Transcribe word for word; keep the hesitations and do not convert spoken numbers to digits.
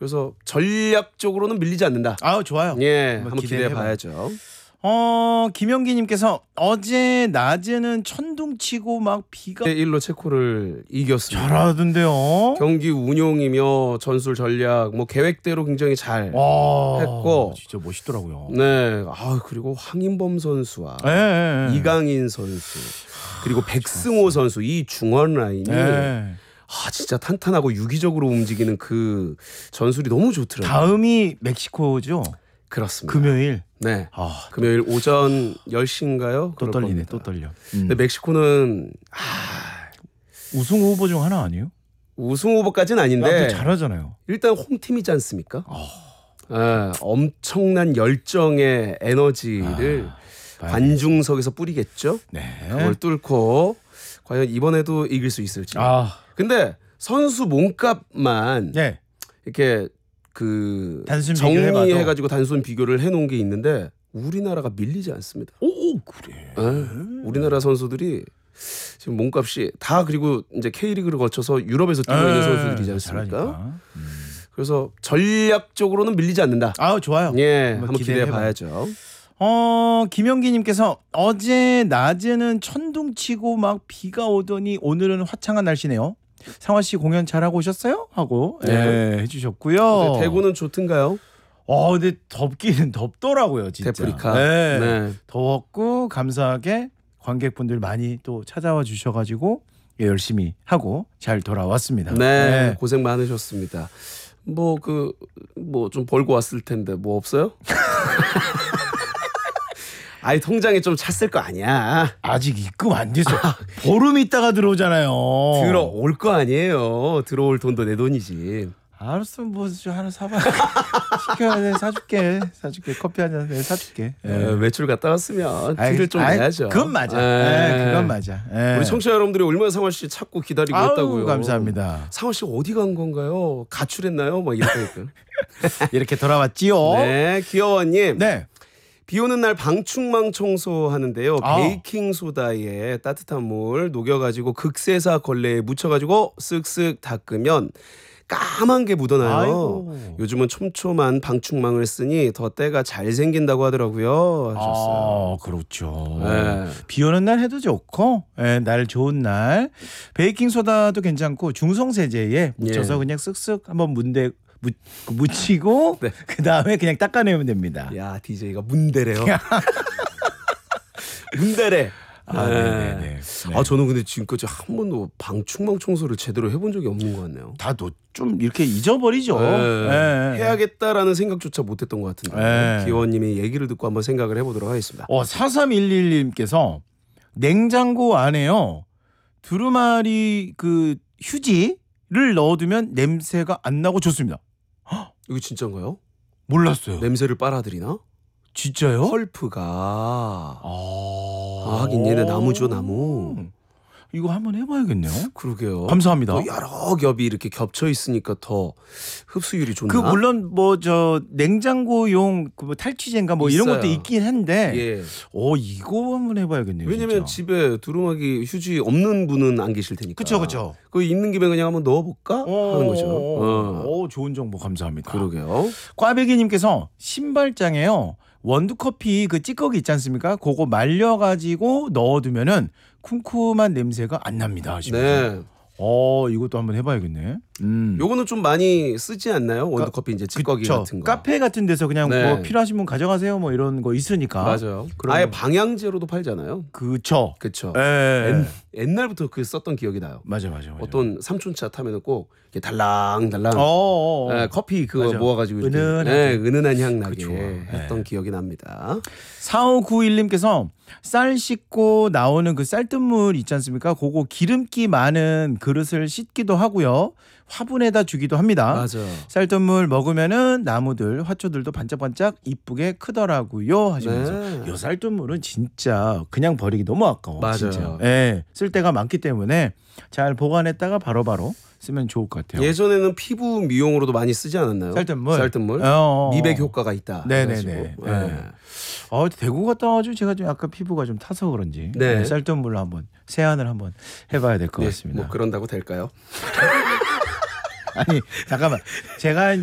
그래서 전략적으로는 밀리지 않는다. 아 좋아요. 예, 한번 한번 기대해 기대해봐요. 봐야죠. 어 김영기님께서 어제 낮에는 천둥치고 막 비가 일 로 체코를 이겼습니다. 잘하던데요. 경기 운용이며 전술 전략 뭐 계획대로 굉장히 잘 와, 했고 진짜 멋있더라고요. 네, 아 그리고 황인범 선수와 네, 네, 네. 이강인 선수 그리고 백승호 선수 이 중원 라인이 네. 아 진짜 탄탄하고 유기적으로 움직이는 그 전술이 너무 좋더라고요. 다음이 멕시코죠. 그렇습니다. 금요일. 네. 아, 금요일 오전 열 시인가요? 또 떨리네. 또 떨려. 음. 근데 멕시코는 아, 우승 후보 중 하나 아니에요? 우승 후보까지는 아닌데 아, 잘하잖아요. 일단 홈팀이지 않습니까? 어. 아, 엄청난 열정의 에너지를 아, 관중석에서 뿌리겠죠. 네. 그걸 뚫고 과연 이번에도 이길 수 있을지. 아, 근데 선수 몸값만 네. 이렇게 그 단순 비교해봐도. 정리해가지고 단순 비교를 해놓은 게 있는데 우리나라가 밀리지 않습니다. 오, 그래. 네. 우리나라 선수들이 지금 몸값이 다 그리고 이제 K리그를 거쳐서 유럽에서 뛰고 있는 선수들이지 않습니까? 잘하니까. 음. 그래서 전략적으로는 밀리지 않는다. 아, 좋아요. 예, 한번 한번 기대해 기대해봐요. 봐야죠. 어, 김영기님께서 어제 낮에는 천둥치고 막 비가 오더니 오늘은 화창한 날씨네요. 상화 씨 공연 잘하고 오셨어요? 하고 네. 예, 해주셨고요. 네, 대구는 좋든가요? 어, 근데 덥기는 덥더라고요, 진짜. 데프리카. 네. 네. 더웠고 감사하게 관객분들 많이 또 찾아와 주셔가지고 예, 열심히 하고 잘 돌아왔습니다. 네, 고생 많으셨습니다. 뭐 그 뭐 좀 벌고 왔을 텐데 뭐 없어요? 아이 통장에 좀 찼을 거 아니야. 아직 입금 안 돼서 보름 있다가 들어오잖아요. 들어올 거 아니에요. 들어올 돈도 내 돈이지. 알았어, 뭐 하나 사봐. 시켜야 돼, 사줄게, 사줄게. 커피 한 잔 사줄게. 에, 외출 갔다 왔으면 아이, 티를 좀 아이, 내야죠. 그건 맞아. 에. 에, 그건 맞아. 에. 우리 청취자 여러분들이 얼마나 상화 씨 찾고 기다리고 아우, 있다고요. 감사합니다. 상화 씨 어디 간 건가요? 가출했나요? 막 이러니까. 이렇게 돌아왔지요. 네, 귀여워님. 네. 비 오는 날 방충망 청소하는데요. 아. 베이킹 소다에 따뜻한 물 녹여가지고 극세사 걸레에 묻혀가지고 쓱쓱 닦으면 까만 게 묻어나요. 아이고. 요즘은 촘촘한 방충망을 쓰니 더 때가 잘 생긴다고 하더라고요. 하셨어요. 아, 그렇죠. 네. 비 오는 날 해도 좋고, 예, 날 좋은 날 베이킹 소다도 괜찮고 중성 세제에 묻혀서 예. 그냥 쓱쓱 한번 문대 묻, 묻히고 네. 그 다음에 그냥 닦아내면 됩니다. 야, 디제이가 문대래요. 문대래. 아, 네. 네네네. 네. 아, 저는 근데 지금까지 한 번도 방충망 청소를 제대로 해본 적이 없는 것 같네요. 다도 좀 이렇게 잊어버리죠. 네. 예. 해야겠다라는 생각조차 못했던 것 같은데 네. 기원님이 얘기를 듣고 한번 생각을 해보도록 하겠습니다. 어, 사삼일일님께서 냉장고 안에요 두루마리 그 휴지를 넣어두면 냄새가 안 나고 좋습니다. 이거 진짜인가요? 몰랐어요. 냄새를 빨아들이나? 진짜요? 펄프가 아, 아, 하긴 얘네 나무죠, 나무. 이거 한번 해봐야겠네요. 그러게요. 감사합니다. 또 여러 겹이 이렇게 겹쳐 있으니까 더 흡수율이 좋나? 그 물론 뭐 저 냉장고용 그 뭐 탈취제인가 뭐 이런 있어요. 것도 있긴 한데, 예. 어 이거 한번 해봐야겠네요. 왜냐면 진짜. 집에 두루마기 휴지 없는 분은 안 계실 테니까. 그쵸 그쵸. 그 있는 김에 그냥 한번 넣어볼까 하는 거죠. 어, 어. 어, 좋은 정보 감사합니다. 그러게요. 꽈배기님께서 신발장에요 원두커피 그 찌꺼기 있지 않습니까? 그거 말려가지고 넣어두면은 쿰쿰한 냄새가 안 납니다. 하시면서. 네. 어 이것도 한번 해봐야겠네. 음. 요거는 좀 많이 쓰지 않나요? 원두커피 이제 찌꺼기 그쵸. 같은 거. 카페 같은 데서 그냥 네. 뭐 필요하신 분 가져가세요 뭐 이런 거 있으니까. 맞아요. 그러면- 아예 방향제로도 팔잖아요. 그쵸. 그렇죠. 예. 옛날부터 그 썼던 기억이 나요. 맞아 맞아 맞아. 어떤 삼촌차 타면은 꼭 이렇게 달랑달랑 어, 어, 어. 예, 커피 그거 맞아. 모아가지고 이렇게 은은하게. 예, 은은한 향 나게 그쵸. 했던 예. 기억이 납니다. 사오구일님께서 쌀 씻고 나오는 그 쌀뜨물 있지 않습니까? 그거 기름기 많은 그릇을 씻기도 하고요. 화분에다 주기도 합니다. 맞아. 쌀뜨물 먹으면은 나무들, 화초들도 반짝반짝 이쁘게 크더라고요. 하시면서 네. 요 쌀뜨물은 진짜 그냥 버리기 너무 아까워. 맞아요. 진짜. 예, 쓸 데가 많기 때문에 잘 보관했다가 바로바로 쓰면 좋을 것 같아요. 예전에는 피부 미용으로도 많이 쓰지 않았나요? 쌀뜨물. 쌀뜨물. 어, 어, 어. 미백 효과가 있다. 네네네. 그래가지고. 네. 예. 어, 대구 갔다 와가지고 제가 좀 약간 피부가 좀 타서 그런지 네. 네, 쌀뜨물로 한번 세안을 한번 해봐야 될 것 네, 같습니다. 뭐 그런다고 될까요? 아니 잠깐만 제가